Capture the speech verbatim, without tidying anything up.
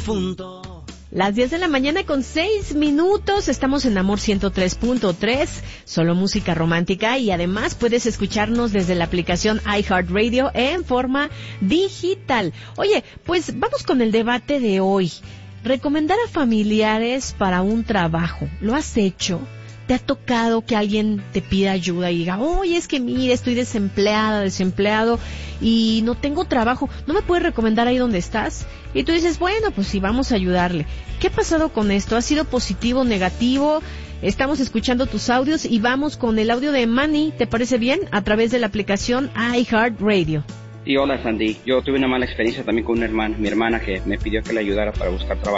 difunto. Las diez de la mañana con seis minutos, estamos en Amor ciento tres punto tres, solo música romántica, y además puedes escucharnos desde la aplicación iHeartRadio en forma digital. Oye, pues vamos con el debate de hoy. Recomendar a familiares para un trabajo, ¿lo has hecho? ¿Te ha tocado que alguien te pida ayuda y diga, oye, es que mire, estoy desempleada, desempleado y no tengo trabajo, ¿no me puedes recomendar ahí donde estás? Y tú dices, bueno, pues sí, vamos a ayudarle. ¿Qué ha pasado con esto? ¿Ha sido positivo o negativo? Estamos escuchando tus audios y vamos con el audio de Manny, ¿te parece bien? A través de la aplicación iHeartRadio. Sí, hola Sandy. Yo tuve una mala experiencia también con una hermana, mi hermana que me pidió que le ayudara para buscar trabajo.